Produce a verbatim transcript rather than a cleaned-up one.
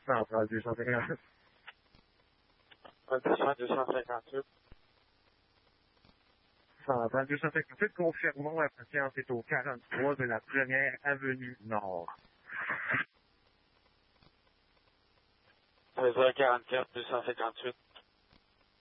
Central deux cent cinquante-huit. Condition deux cent cinquante-huit. Central deux cent cinquante-huit, confirmons, la patiente est au quarante-trois de la première avenue Nord. seize heures quarante-quatre, deux cent cinquante-huit.